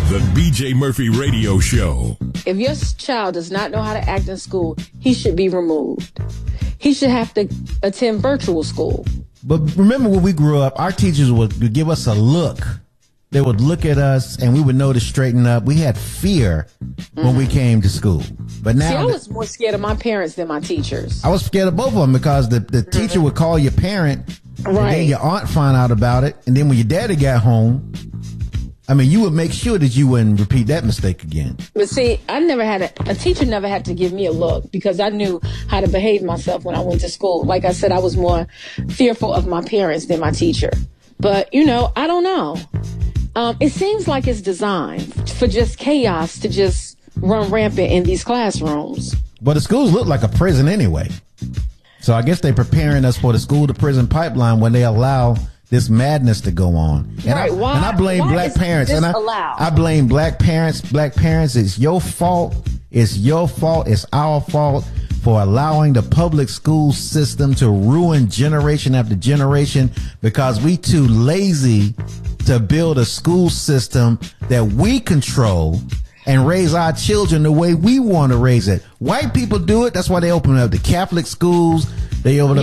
The BJ Murphy Radio Show. If your child does not know how to act in school, he should be removed. He should have to attend virtual school. But remember when we grew up, our teachers would give us a look. They would look at us and we would know to straighten up. We had fear when we came to school. But now, see, I was more scared of my parents than my teachers. I was scared of both of them because the teacher would call your parent, and then your aunt find out about it. And then when your daddy got home, I mean, you would make sure that you wouldn't repeat that mistake again. But see, I never had a teacher never had to give me a look because I knew how to behave myself when I went to school. Like I said, I was more fearful of my parents than my teacher. But, you know, I don't know. It seems like it's designed for just chaos to just run rampant in these classrooms. But the schools look like a prison anyway. So I guess they're preparing us for the school to prison pipeline when they allow this madness to go on. And right. I blame black parents. And I blame black parents. Black parents, it's your fault. It's your fault. It's our fault for allowing the public school system to ruin generation after generation because we too lazy to build a school system that we control and raise our children the way we want to raise it. White people do it. That's why they open up the Catholic schools. They open up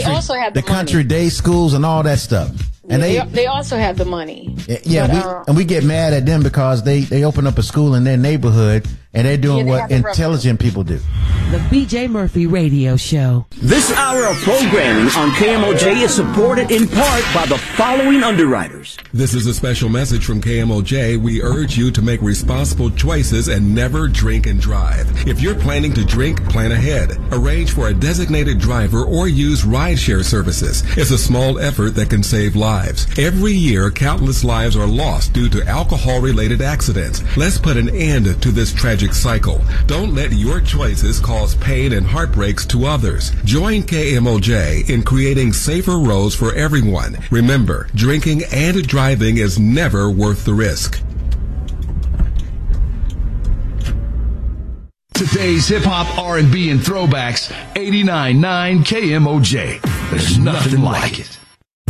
the country day schools and all that stuff. And they also have the money. Yeah, we get mad at them because they open up a school in their neighborhood and they're doing what intelligent people do. The BJ Murphy Radio Show. This hour of programming on KMOJ is supported in part by the following underwriters. This is a special message from KMOJ. We urge you to make responsible choices and never drink and drive. If you're planning to drink, plan ahead. Arrange for a designated driver or use rideshare services. It's a small effort that can save lives. Every year, countless lives are lost due to alcohol-related accidents. Let's put an end to this tragic cycle. Don't let your choices cause pain and heartbreaks to others. Join KMOJ in creating safer roads for everyone. Remember, drinking and driving is never worth the risk. Today's hip-hop, R&B, and throwbacks, 89.9 KMOJ. There's nothing like it.